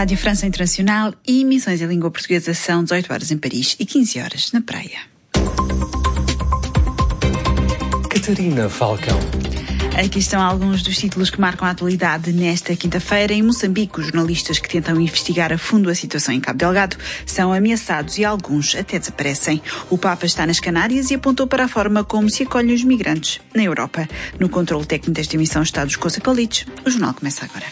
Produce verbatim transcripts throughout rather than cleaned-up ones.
Rádio França Internacional e emissões em língua portuguesa são dezoito horas em Paris e quinze horas na praia. Catarina Falcão. Aqui estão alguns dos títulos que marcam a atualidade nesta quinta-feira. Em Moçambique, os jornalistas que tentam investigar a fundo a situação em Cabo Delgado são ameaçados e alguns até desaparecem. O Papa está nas Canárias e apontou para a forma como se acolhem os migrantes na Europa. No controle técnico desta emissão está dos Kosa Kalic. O jornal começa agora.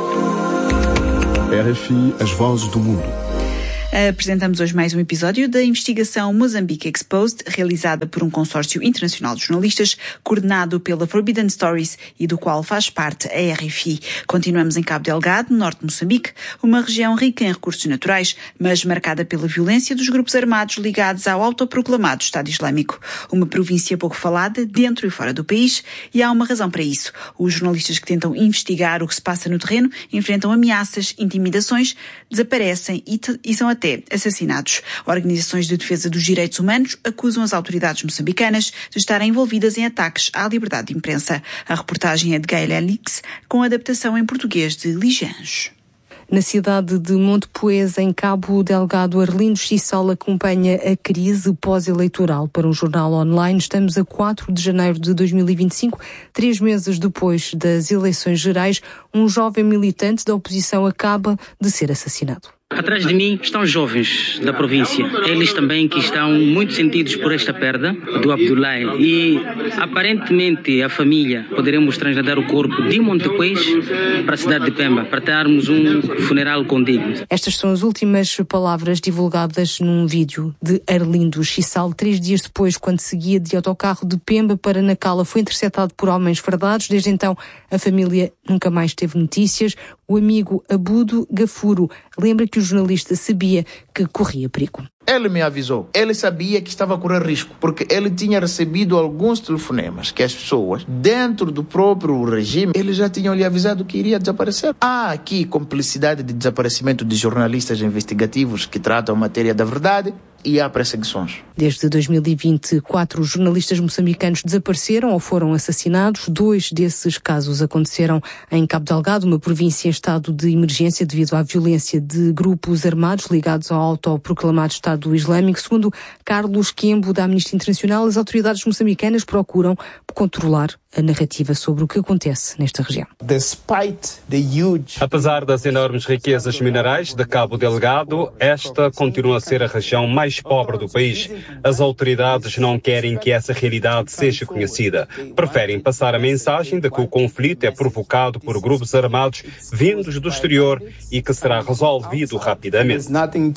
R F I, as vozes do mundo. Apresentamos hoje mais um episódio da investigação Mozambique Exposed, realizada por um consórcio internacional de jornalistas, coordenado pela Forbidden Stories e do qual faz parte a R F I. Continuamos em Cabo Delgado, norte de Moçambique, uma região rica em recursos naturais, mas marcada pela violência dos grupos armados ligados ao autoproclamado Estado Islâmico. Uma província pouco falada, dentro e fora do país, e há uma razão para isso. Os jornalistas que tentam investigar o que se passa no terreno enfrentam ameaças, intimidações, desaparecem e, t- e são até assassinados. Organizações de defesa dos direitos humanos acusam as autoridades moçambicanas de estarem envolvidas em ataques à liberdade de imprensa. A reportagem é de Gael Elix, com adaptação em português de Lijanjo. Na cidade de Montepuez, em Cabo Delgado, Arlindo Xissal acompanha a crise pós-eleitoral para um jornal online. Estamos a quatro de janeiro de dois mil e vinte e cinco, três meses depois das eleições gerais. Um jovem militante da oposição acaba de ser assassinado. Atrás de mim estão jovens da província. Eles também que estão muito sentidos por esta perda do Abdullahi. E aparentemente a família poderemos trasladar o corpo de Montepuez para a cidade de Pemba, para termos um funeral condigno. Estas são as últimas palavras divulgadas num vídeo de Arlindo Xissal. Três dias depois, quando seguia de autocarro de Pemba para Nacala, foi interceptado por homens fardados. Desde então, a família nunca mais teve notícias. O amigo Abudo Gafuro lembra que o jornalista sabia que corria perigo. Ele me avisou. Ele sabia que estava a correr risco, porque ele tinha recebido alguns telefonemas que as pessoas, dentro do próprio regime, eles já tinham lhe avisado que iria desaparecer. Há aqui complicidade de desaparecimento de jornalistas investigativos que tratam a matéria da verdade e há perseguições. Desde dois mil e vinte, quatro jornalistas moçambicanos desapareceram ou foram assassinados. Dois desses casos aconteceram em Cabo Delgado, uma província em estado de emergência devido à violência de grupos armados ligados ao autoproclamado Estado Islâmico. Segundo Carlos Quembo, da Amnistia Internacional, as autoridades moçambicanas procuram controlar a narrativa sobre o que acontece nesta região. Apesar das enormes riquezas minerais de Cabo Delgado, esta continua a ser a região mais pobre do país. As autoridades não querem que essa realidade seja conhecida. Preferem passar a mensagem de que o conflito é provocado por grupos armados vindos do exterior e que será resolvido rapidamente.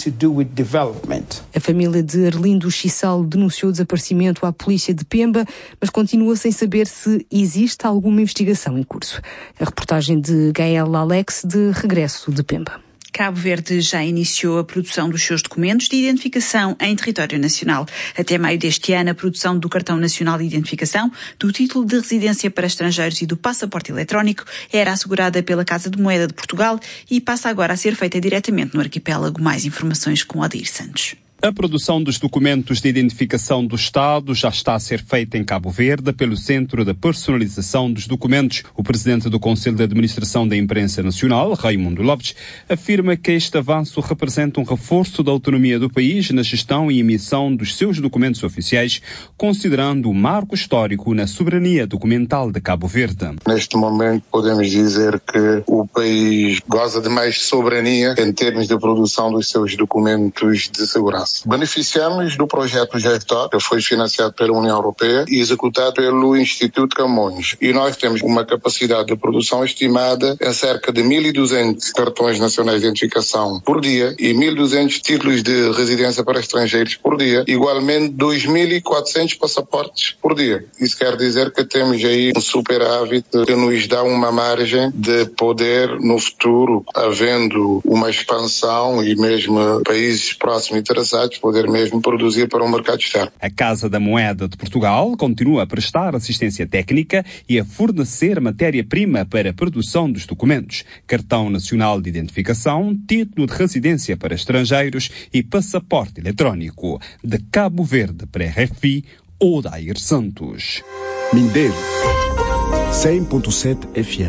A família de Arlindo Xissal denunciou o desaparecimento à polícia de Pemba, mas continua sem saber se existe alguma investigação em curso. A reportagem de Gael Alex, de regresso de Pemba. Cabo Verde já iniciou a produção dos seus documentos de identificação em território nacional. Até maio deste ano, a produção do Cartão Nacional de Identificação, do Título de Residência para Estrangeiros e do Passaporte Eletrónico era assegurada pela Casa de Moeda de Portugal e passa agora a ser feita diretamente no arquipélago. Mais informações com Odir Santos. A produção dos documentos de identificação do Estado já está a ser feita em Cabo Verde pelo Centro de Personalização dos Documentos. O presidente do Conselho de Administração da Imprensa Nacional, Raimundo Lopes, afirma que este avanço representa um reforço da autonomia do país na gestão e emissão dos seus documentos oficiais, considerando o marco histórico na soberania documental de Cabo Verde. Neste momento podemos dizer que o país goza de mais soberania em termos de produção dos seus documentos de segurança. Beneficiamos do projeto Gestor, que foi financiado pela União Europeia e executado pelo Instituto Camões. E nós temos uma capacidade de produção estimada em cerca de mil e duzentos cartões nacionais de identificação por dia e mil e duzentos títulos de residência para estrangeiros por dia, igualmente dois mil e quatrocentos passaportes por dia. Isso quer dizer que temos aí um superávit que nos dá uma margem de poder, no futuro, havendo uma expansão e mesmo países próximos interessados, poder mesmo produzir para o mercado externo. A Casa da Moeda de Portugal continua a prestar assistência técnica e a fornecer matéria-prima para a produção dos documentos, Cartão Nacional de Identificação, Título de Residência para Estrangeiros e Passaporte Eletrónico. De Cabo Verde para a R F I, Odair Santos. Mindelo, cem ponto sete F M.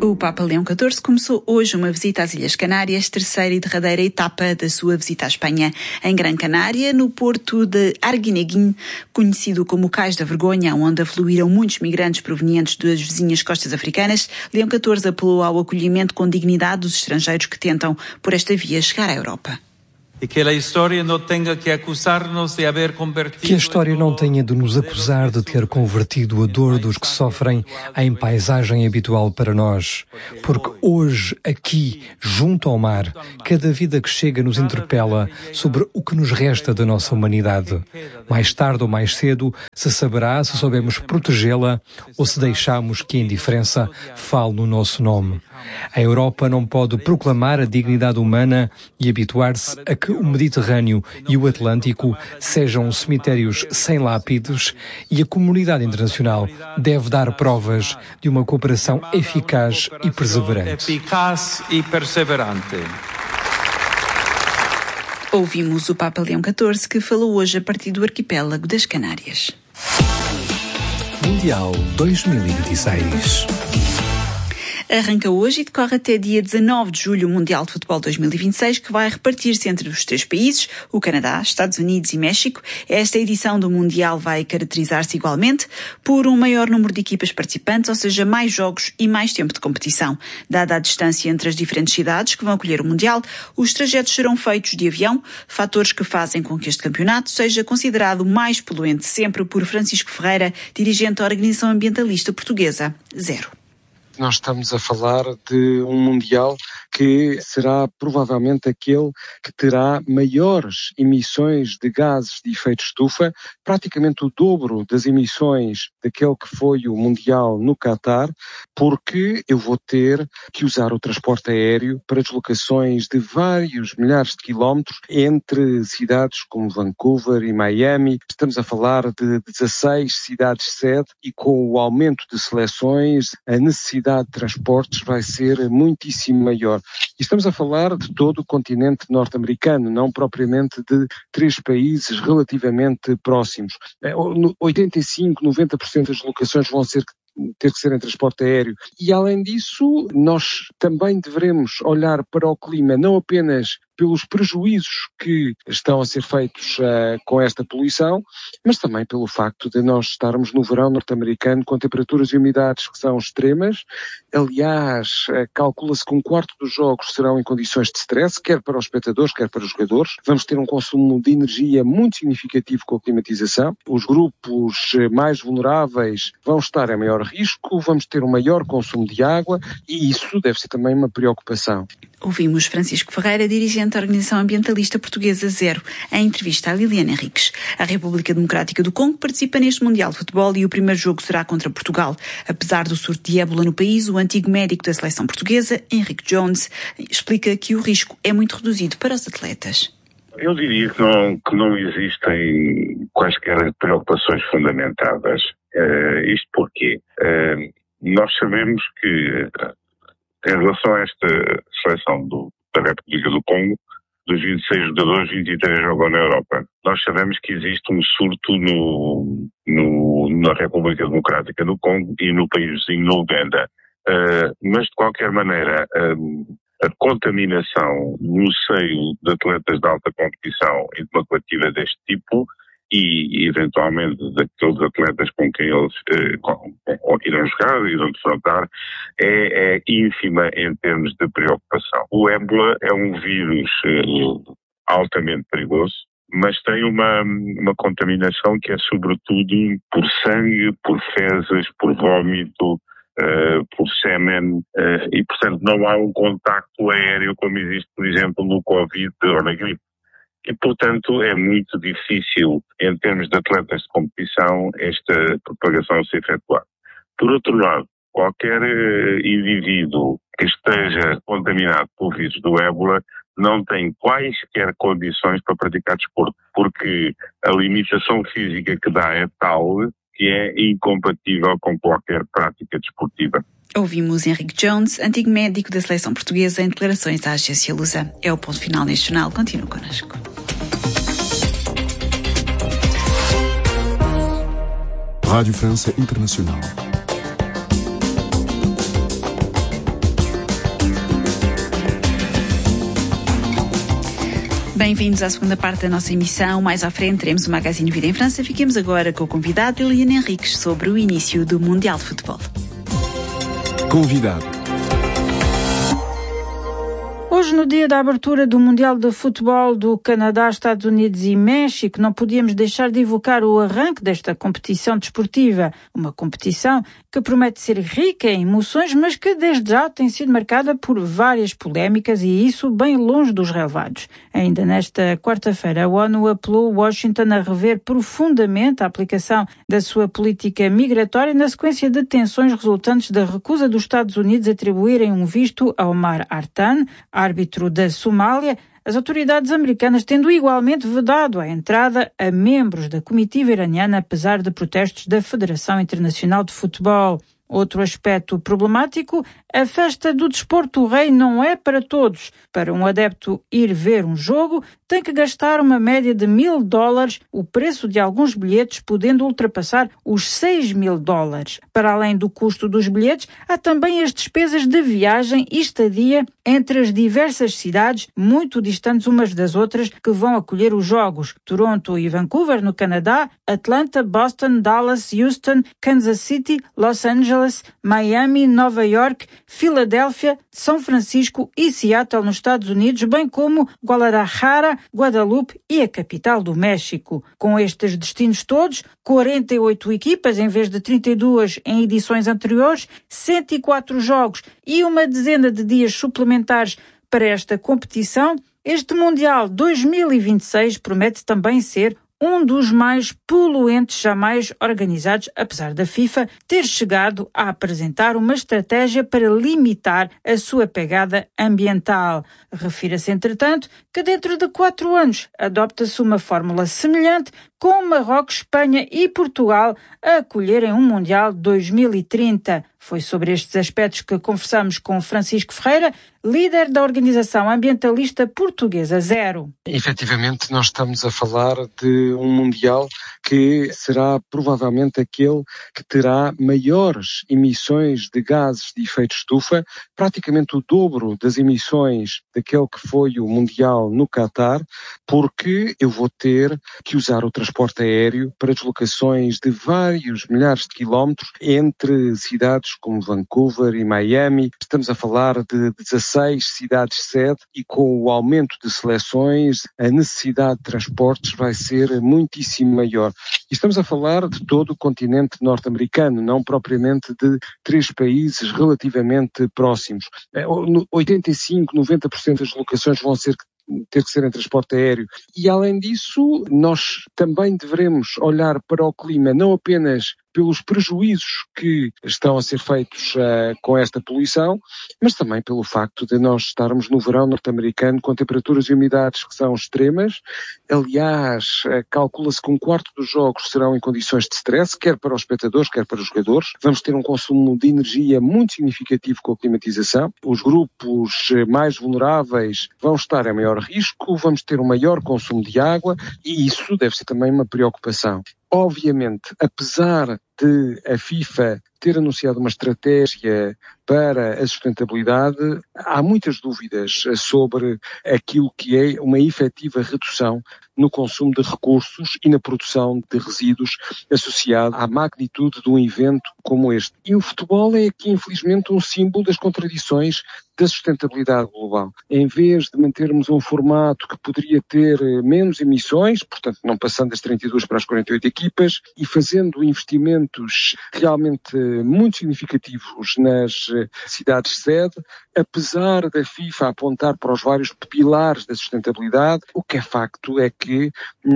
O Papa Leão catorze começou hoje uma visita às Ilhas Canárias, terceira e derradeira etapa da sua visita à Espanha. Em Gran Canária, no porto de Arguineguín, conhecido como o Cais da Vergonha, onde afluíram muitos migrantes provenientes das vizinhas costas africanas, Leão catorze apelou ao acolhimento com dignidade dos estrangeiros que tentam, por esta via, chegar à Europa. Que a história não tenha que acusar-nos de haver convertido... Que a história não tenha de nos acusar de ter convertido a dor dos que sofrem em paisagem habitual para nós. Porque hoje, aqui, junto ao mar, cada vida que chega nos interpela sobre o que nos resta da nossa humanidade. Mais tarde ou mais cedo, se saberá se soubemos protegê-la ou se deixamos que a indiferença fale no nosso nome. A Europa não pode proclamar a dignidade humana e habituar-se a que o Mediterrâneo e o Atlântico sejam cemitérios sem lápides, e a comunidade internacional deve dar provas de uma cooperação eficaz e perseverante. Eficaz e perseverante. Ouvimos o Papa Leão catorze, que falou hoje a partir do arquipélago das Canárias. Mundial dois mil e vinte e seis. Arranca hoje e decorre até dia dezanove de julho o Mundial de Futebol dois mil e vinte e seis, que vai repartir-se entre os três países, o Canadá, Estados Unidos e México. Esta edição do Mundial vai caracterizar-se igualmente por um maior número de equipas participantes, ou seja, mais jogos e mais tempo de competição. Dada a distância entre as diferentes cidades que vão acolher o Mundial, os trajetos serão feitos de avião, fatores que fazem com que este campeonato seja considerado o mais poluente sempre por Francisco Ferreira, dirigente da organização ambientalista portuguesa Zero. Nós estamos a falar de um Mundial que será provavelmente aquele que terá maiores emissões de gases de efeito estufa, praticamente o dobro das emissões daquele que foi o Mundial no Qatar, porque eu vou ter que usar o transporte aéreo para deslocações de vários milhares de quilómetros entre cidades como Vancouver e Miami. Estamos a falar de dezasseis cidades-sede e com o aumento de seleções, a necessidade de transportes vai ser muitíssimo maior. E estamos a falar de todo o continente norte-americano, não propriamente de três países relativamente próximos. oitenta e cinco, noventa por cento das locações vão ser ter que ser em transporte aéreo. E além disso, nós também devemos olhar para o clima não apenas pelos prejuízos que estão a ser feitos uh, com esta poluição, mas também pelo facto de nós estarmos no verão norte-americano com temperaturas e umidades que são extremas. Aliás, uh, calcula-se que um quarto dos jogos serão em condições de stress, quer para os espectadores, quer para os jogadores. Vamos ter um consumo de energia muito significativo com a climatização. Os grupos mais vulneráveis vão estar em maior risco, vamos ter um maior consumo de água e isso deve ser também uma preocupação. Ouvimos Francisco Ferreira, dirigente da organização ambientalista portuguesa Zero, em entrevista à Liliana Henriques. A República Democrática do Congo participa neste Mundial de Futebol e o primeiro jogo será contra Portugal. Apesar do surto de ébola no país, o antigo médico da seleção portuguesa, Henrique Jones, explica que o risco é muito reduzido para os atletas. Eu diria que não, que não existem quaisquer preocupações fundamentadas. Uh, isto porquê? Uh, nós sabemos que, em relação a esta seleção do, da República do Congo, dos vinte e seis jogadores, vinte e três jogam na Europa. Nós sabemos que existe um surto no, no, na República Democrática do Congo e no país vizinho, no Uganda. Uh, mas, de qualquer maneira, uh, a contaminação no seio de atletas de alta competição e de uma coletiva deste tipo e, eventualmente, daqueles atletas com quem eles eh, com, com, irão jogar, irão defrontar, é, é ínfima em termos de preocupação. O ébola é um vírus eh, altamente perigoso, mas tem uma, uma contaminação que é sobretudo por sangue, por fezes, por vômito, Uh, por sêmen, uh, e portanto não há um contacto aéreo como existe, por exemplo, no Covid ou na gripe. E portanto é muito difícil, em termos de atletas de competição, esta propagação se efetuar. Por outro lado, qualquer uh, indivíduo que esteja contaminado pelo vírus do ébola não tem quaisquer condições para praticar desporto, porque a limitação física que dá é tal que é incompatível com qualquer prática desportiva. Ouvimos Henrique Jones, antigo médico da seleção portuguesa, em declarações à agência Lusa. É o ponto final neste jornal. Continue connosco. Rádio França Internacional. Bem-vindos à segunda parte da nossa emissão. Mais à frente teremos o Magazine Vida em França. Fiquemos agora com o convidado Liliana Henriques sobre o início do Mundial de Futebol. Convidado. Hoje, no dia da abertura do Mundial de Futebol do Canadá, Estados Unidos e México, não podíamos deixar de evocar o arranque desta competição desportiva. Uma competição que promete ser rica em emoções, mas que desde já tem sido marcada por várias polémicas e isso bem longe dos relevados. Ainda nesta quarta-feira, a ONU apelou Washington a rever profundamente a aplicação da sua política migratória na sequência de tensões resultantes da recusa dos Estados Unidos atribuírem um visto a Omar Artan, árbitro da Somália, as autoridades americanas tendo igualmente vedado a entrada a membros da comitiva iraniana, apesar de protestos da Federação Internacional de Futebol. Outro aspecto problemático, a festa do desporto rei não é para todos. Para um adepto ir ver um jogo, tem que gastar uma média de mil dólares, o preço de alguns bilhetes podendo ultrapassar os seis mil dólares. Para além do custo dos bilhetes, há também as despesas de viagem e estadia entre as diversas cidades, muito distantes umas das outras, que vão acolher os jogos. Toronto e Vancouver, no Canadá, Atlanta, Boston, Dallas, Houston, Kansas City, Los Angeles, Miami, Nova York, Filadélfia, São Francisco e Seattle, nos Estados Unidos, bem como Guadalajara, Guadalupe e a capital do México. Com estes destinos todos, quarenta e oito equipas em vez de trinta e duas em edições anteriores, cento e quatro jogos e uma dezena de dias suplementares para esta competição, este Mundial dois mil e vinte e seis promete também ser um dos mais poluentes jamais organizados, apesar da FIFA ter chegado a apresentar uma estratégia para limitar a sua pegada ambiental. Refira-se, entretanto, que dentro de quatro anos adopta-se uma fórmula semelhante, com Marrocos, Espanha e Portugal a acolherem um Mundial dois mil e trinta. Foi sobre estes aspectos que conversamos com Francisco Ferreira, líder da organização ambientalista portuguesa Zero. Efetivamente, nós estamos a falar de um Mundial que será provavelmente aquele que terá maiores emissões de gases de efeito estufa, praticamente o dobro das emissões daquele que foi o Mundial no Qatar, porque eu vou ter que usar o transporte aéreo para deslocações de vários milhares de quilómetros entre cidades como Vancouver e Miami. Estamos a falar de dezasseis cidades-sede e com o aumento de seleções, a necessidade de transportes vai ser muitíssimo maior. E estamos a falar de todo o continente norte-americano, não propriamente de três países relativamente próximos. oitenta e cinco, noventa por cento das deslocações vão ser ter que ser em transporte aéreo. E além disso, nós também devemos olhar para o clima não apenas pelos prejuízos que estão a ser feitos uh, com esta poluição, mas também pelo facto de nós estarmos no verão norte-americano com temperaturas e umidades que são extremas. Aliás, uh, calcula-se que um quarto dos jogos serão em condições de stress, quer para os espectadores, quer para os jogadores. Vamos ter um consumo de energia muito significativo com a climatização. Os grupos mais vulneráveis vão estar em maior risco, vamos ter um maior consumo de água e isso deve ser também uma preocupação. Obviamente, apesar de a FIFA ter anunciado uma estratégia para a sustentabilidade, há muitas dúvidas sobre aquilo que é uma efetiva redução no consumo de recursos e na produção de resíduos associado à magnitude de um evento como este. E o futebol é aqui, infelizmente, um símbolo das contradições da sustentabilidade global. Em vez de mantermos um formato que poderia ter menos emissões, portanto não passando das trinta e duas para as quarenta e oito equipas, e fazendo investimentos realmente muito significativos nas cidades-sede, apesar da FIFA apontar para os vários pilares da sustentabilidade, o que é facto é que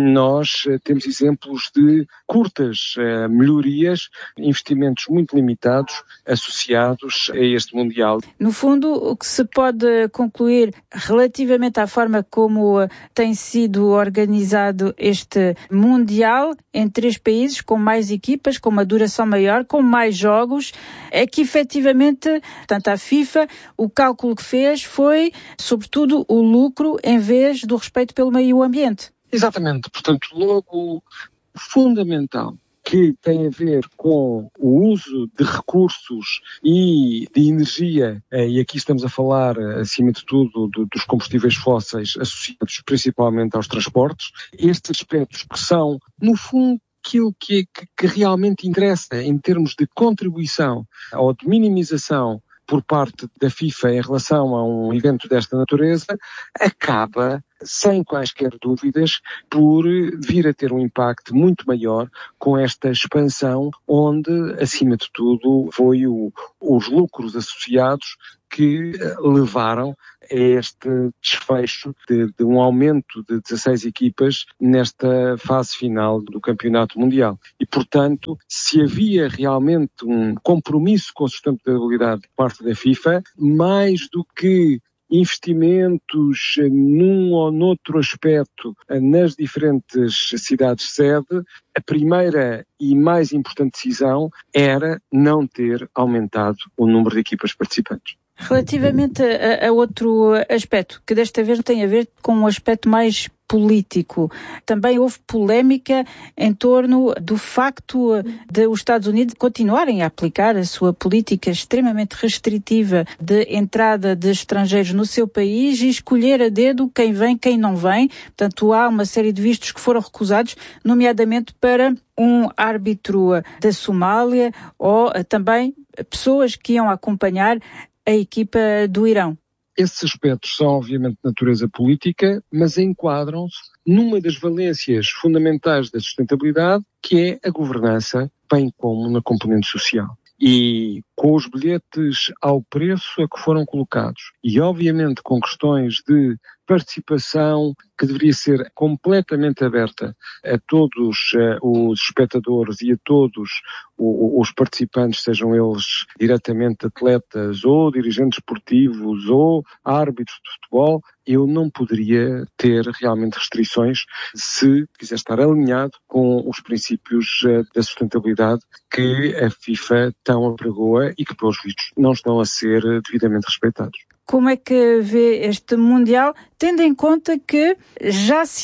nós temos exemplos de curtas uh, melhorias, investimentos muito limitados associados a este Mundial. No fundo, o que se pode concluir relativamente à forma como uh, tem sido organizado este Mundial em três países, com mais equipas, com uma duração maior, com mais jogos, é que efetivamente, portanto, a FIFA, o cálculo que fez foi, sobretudo, o lucro em vez do respeito pelo meio ambiente. Exatamente. Portanto, logo fundamental que tem a ver com o uso de recursos e de energia, e aqui estamos a falar, acima de tudo, dos combustíveis fósseis associados principalmente aos transportes, estes aspectos que são, no fundo, aquilo que, que, que realmente interessa em termos de contribuição ou de minimização por parte da FIFA em relação a um evento desta natureza, acaba, sem quaisquer dúvidas, por vir a ter um impacto muito maior com esta expansão, onde, acima de tudo, foi o, os lucros associados que levaram a este desfecho de, de um aumento de dezasseis equipas nesta fase final do Campeonato Mundial. E, portanto, se havia realmente um compromisso com a sustentabilidade por parte da FIFA, mais do que investimentos num ou noutro aspecto nas diferentes cidades-sede, a primeira e mais importante decisão era não ter aumentado o número de equipas participantes. Relativamente a, a outro aspecto, que desta vez tem a ver com um aspecto mais político, também houve polémica em torno do facto de os Estados Unidos continuarem a aplicar a sua política extremamente restritiva de entrada de estrangeiros no seu país e escolher a dedo quem vem, quem não vem. Portanto, há uma série de vistos que foram recusados, nomeadamente para um árbitro da Somália ou também pessoas que iam acompanhar a equipa do Irão. Esses aspectos são obviamente de natureza política, mas enquadram-se numa das valências fundamentais da sustentabilidade, que é a governança, bem como na componente social. E com os bilhetes ao preço a que foram colocados, e obviamente com questões de participação que deveria ser completamente aberta a todos uh, os espectadores e a todos o, os participantes, sejam eles diretamente atletas ou dirigentes esportivos ou árbitros de futebol, eu não poderia ter realmente restrições se quiser estar alinhado com os princípios uh, da sustentabilidade que a FIFA tão apregoa e que, pelos vistos, não estão a ser devidamente respeitados. Como é que vê este Mundial, tendo em conta que já se